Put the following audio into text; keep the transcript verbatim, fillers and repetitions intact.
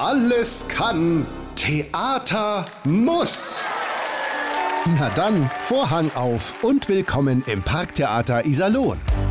alles kann, Theater muss. Na dann, Vorhang auf und willkommen im Parktheater Iserlohn.